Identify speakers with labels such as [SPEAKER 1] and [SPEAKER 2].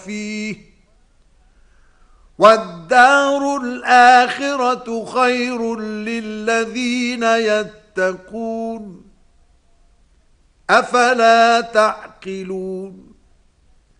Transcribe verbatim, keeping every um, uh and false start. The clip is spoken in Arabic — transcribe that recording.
[SPEAKER 1] فيه والدار الآخرة خير للذين يتقون أفلا تعقلون